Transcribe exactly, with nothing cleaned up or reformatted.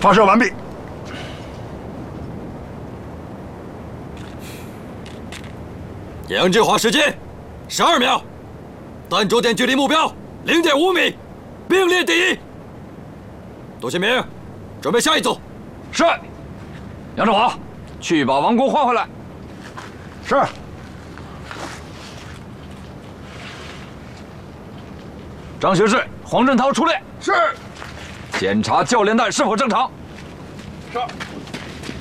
发射完毕。 杨志华时间十二秒，弹着点距离目标零点五米，并列第一。杜新明，准备下一组。 是。杨志华，去把王弓换回来。 是。 张学士、黄振涛出列。 是。 检查教练带是否正常。 是。